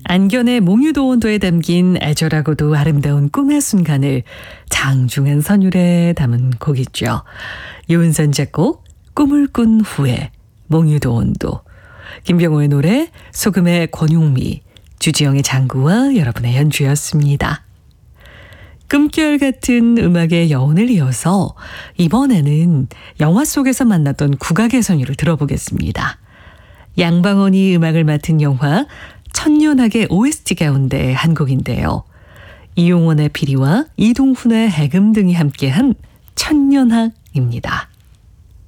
안견의 몽유도 온도에 담긴 애절하고도 아름다운 꿈의 순간을 장중한 선율에 담은 곡이죠. 유은선 작곡 꿈을 꾼 후에 몽유도 온도, 김병호의 노래 소금의 권용미, 주지영의 장구와 여러분의 연주였습니다. 꿈결 같은 음악의 여운을 이어서 이번에는 영화 속에서 만났던 국악의 선율을 들어보겠습니다. 양방원이 음악을 맡은 영화 천년학의 OST 가운데 한 곡인데요. 이용원의 피리와 이동훈의 해금 등이 함께한 천년학입니다.